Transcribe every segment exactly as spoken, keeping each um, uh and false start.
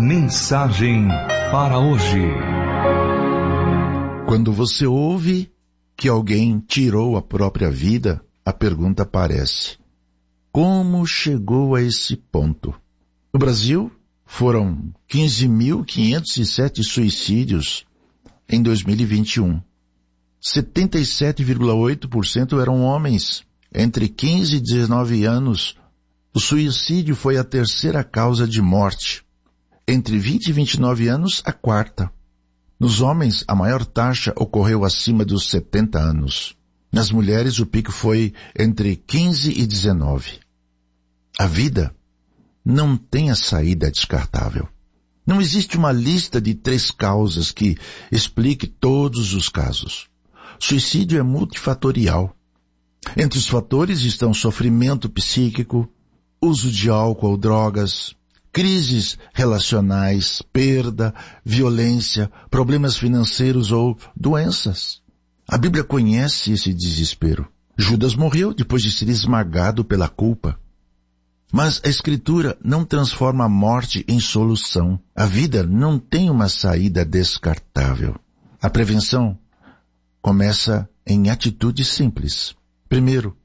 Mensagem para hoje. Quando você ouve que alguém tirou a própria vida, a pergunta aparece: como chegou a esse ponto? No Brasil, foram quinze mil quinhentos e sete suicídios em dois mil e vinte e um. setenta e sete vírgula oito por cento eram homens. Entre quinze e dezenove anos, o suicídio foi a terceira causa de morte. Entre vinte e vinte e nove anos, a quarta. Nos homens, a maior taxa ocorreu acima dos setenta anos. Nas mulheres, o pico foi entre quinze e dezenove. A vida não tem a saída descartável. Não existe uma lista de três causas que explique todos os casos. Suicídio é multifatorial. Entre os fatores estão sofrimento psíquico, uso de álcool ou drogas, crises relacionais, perda, violência, problemas financeiros ou doenças. A Bíblia conhece esse desespero. Judas morreu depois de ser esmagado pela culpa. Mas a Escritura não transforma a morte em solução. A vida não tem uma saída descartável. A prevenção começa em atitudes simples. Primeiro,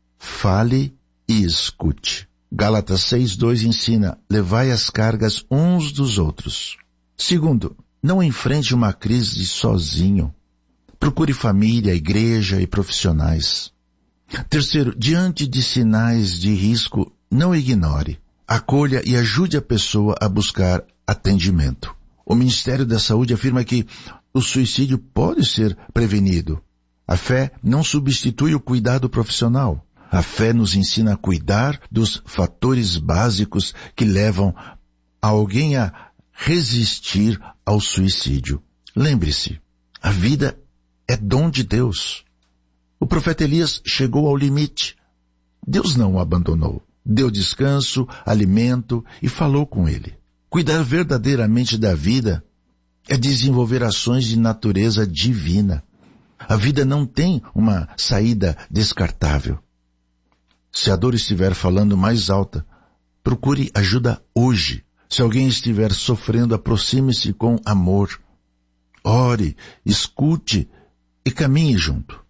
fale e escute. Gálatas seis, dois ensina: levai as cargas uns dos outros. Segundo, não enfrente uma crise sozinho. Procure família, igreja e profissionais. Terceiro, diante de sinais de risco, não ignore. Acolha e ajude a pessoa a buscar atendimento. O Ministério da Saúde afirma que o suicídio pode ser prevenido. A fé não substitui o cuidado profissional. A fé nos ensina a cuidar dos fatores básicos que levam alguém a resistir ao suicídio. Lembre-se, a vida é dom de Deus. O profeta Elias chegou ao limite. Deus não o abandonou. Deu descanso, alimento e falou com ele. Cuidar verdadeiramente da vida é desenvolver ações de natureza divina. A vida não tem uma saída descartável. Se a dor estiver falando mais alta, procure ajuda hoje. Se alguém estiver sofrendo, aproxime-se com amor. Ore, escute e caminhe junto.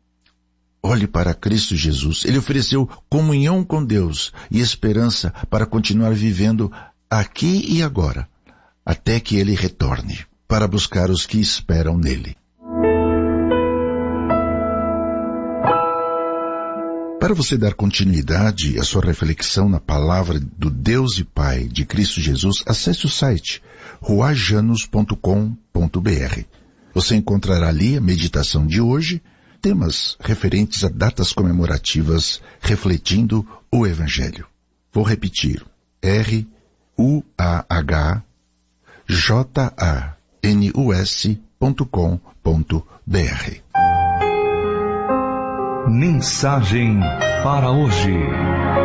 Olhe para Cristo Jesus. Ele ofereceu comunhão com Deus e esperança para continuar vivendo aqui e agora, até que Ele retorne, para buscar os que esperam nele. Para você dar continuidade à sua reflexão na palavra do Deus e Pai de Cristo Jesus, acesse o site ruajanos ponto com ponto br. Você encontrará ali a meditação de hoje, temas referentes a datas comemorativas refletindo o Evangelho. Vou repetir: R U A H J A N U S ponto com ponto br. Mensagem para hoje.